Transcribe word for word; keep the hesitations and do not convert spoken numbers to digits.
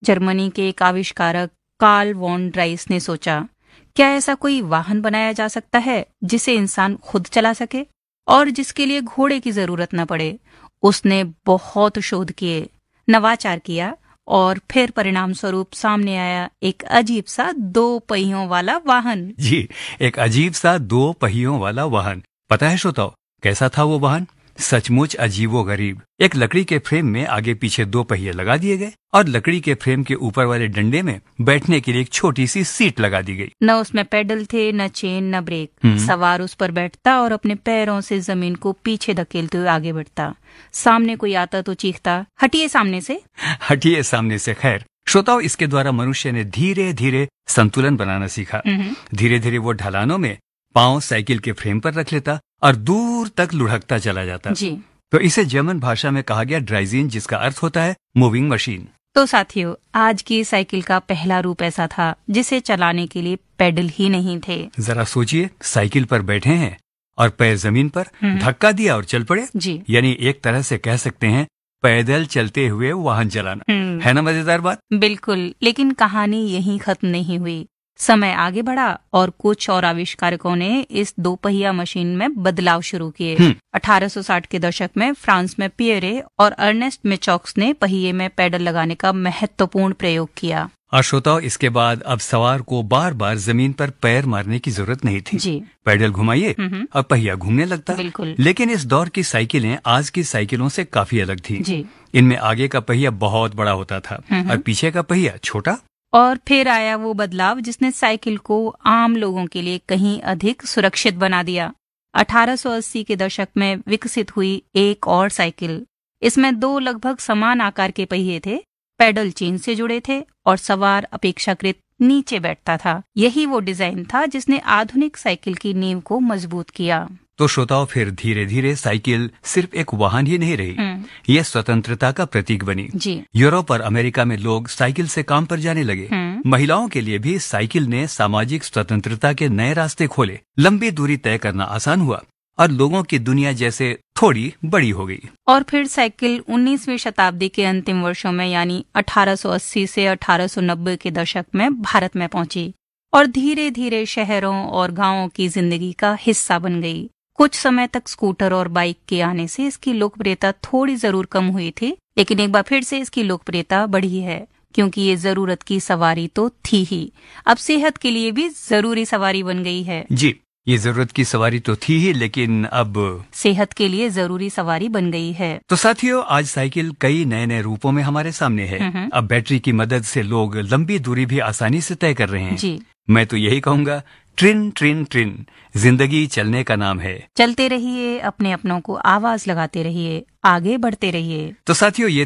Germany के एक आविष्कारक कार्ल वॉन ड्राइस ने सोचा, क्या ऐसा कोई वाहन बनाया जा सकता है जिसे इंसान खुद चला सके और जिसके लिए घोड़े की जरूरत न पड़े। उसने बहुत शोध किए, नवाचार किया और फिर परिणाम स्वरूप सामने आया एक अजीब सा दो पहियों वाला वाहन। जी, एक अजीब सा दो पहियों वाला वाहन। पता है श्रोताओ, कैसा था वो वाहन? सचमुच अजीबो गरीब। एक लकड़ी के फ्रेम में आगे पीछे दो पहिए लगा दिए गए और लकड़ी के फ्रेम के ऊपर वाले डंडे में बैठने के लिए एक छोटी सी सीट लगा दी गई। न उसमें पेडल थे, न चेन, न ब्रेक। सवार उस पर बैठता और अपने पैरों से जमीन को पीछे धकेलते हुए आगे बढ़ता। सामने कोई आता तो चीखता, हटिए सामने से। हटिए सामने से। खैर श्रोताओ, इसके द्वारा मनुष्य ने धीरे धीरे संतुलन बनाना सीखा। धीरे धीरे वो ढलानों में पांव साइकिल के फ्रेम पर रख लेता और दूर तक लुढ़कता चला जाता। जी। तो इसे जर्मन भाषा में कहा गया ड्राइजीन, जिसका अर्थ होता है मूविंग मशीन। तो साथियों, आज की साइकिल का पहला रूप ऐसा था जिसे चलाने के लिए पेडल ही नहीं थे। जरा सोचिए, साइकिल पर बैठे हैं और पैर जमीन पर, धक्का दिया और चल पड़े। जी। यानी एक तरह से कह सकते हैं पैदल चलते हुए वाहन चलाना। है ना मजेदार बात? बिल्कुल। लेकिन कहानी यहीं खत्म नहीं हुई। समय आगे बढ़ा और कुछ और आविष्कारकों ने इस दो पहिया मशीन में बदलाव शुरू किए। अठारह सौ साठ के दशक में फ्रांस में पियरे और अर्नेस्ट मेचॉक्स ने पहिए में पेडल लगाने का महत्वपूर्ण प्रयोग किया। और श्रोताओ, इसके बाद अब सवार को बार बार जमीन पर पैर मारने की जरूरत नहीं थी। जी। पेडल घुमाइए और पहिया घूमने लगता। बिल्कुल। लेकिन इस दौर की साइकिलें आज की साइकिलों से काफी अलग थी। जी। इनमें आगे का पहिया बहुत बड़ा होता था और पीछे का पहिया छोटा। और फिर आया वो बदलाव जिसने साइकिल को आम लोगों के लिए कहीं अधिक सुरक्षित बना दिया। अठारह सौ अस्सी के दशक में विकसित हुई एक और साइकिल। इसमें दो लगभग समान आकार के पहिए थे, पेडल चेन से जुड़े थे और सवार अपेक्षाकृत नीचे बैठता था। यही वो डिजाइन था जिसने आधुनिक साइकिल की नींव को मजबूत किया। तो श्रोताओं, फिर धीरे धीरे साइकिल सिर्फ एक वाहन ही नहीं रही, ये स्वतंत्रता का प्रतीक बनी। जी। यूरोप और अमेरिका में लोग साइकिल से काम पर जाने लगे। महिलाओं के लिए भी साइकिल ने सामाजिक स्वतंत्रता के नए रास्ते खोले। लंबी दूरी तय करना आसान हुआ और लोगों की दुनिया जैसे थोड़ी बड़ी हो गई। और फिर साइकिल उन्नीसवीं शताब्दी के अंतिम वर्षों में यानी अठारह सौ अस्सी से अठारह सौ नब्बे के दशक में भारत में पहुंची और धीरे धीरे शहरों और गांवों की जिंदगी का हिस्सा बन गई। कुछ समय तक स्कूटर और बाइक के आने से इसकी लोकप्रियता थोड़ी जरूर कम हुई थी, लेकिन एक बार फिर से इसकी लोकप्रियता बढ़ी है क्योंकि ये जरूरत की सवारी तो थी ही, अब सेहत के लिए भी जरूरी सवारी बन गई है। जी, ये जरूरत की सवारी तो थी ही, लेकिन अब सेहत के लिए जरूरी सवारी बन गई है। तो साथियों, आज साइकिल कई नए नए रूपों में हमारे सामने है। अब बैटरी की मदद से लोग लंबी दूरी भी आसानी से तय कर रहे हैं। जी। मैं तो यही कहूँगा, ट्रिन ट्रिन ट्रिन, जिंदगी चलने का नाम है। चलते रहिए, अपने अपनों को आवाज लगाते रहिए, आगे बढ़ते रहिए। तो साथियों, ये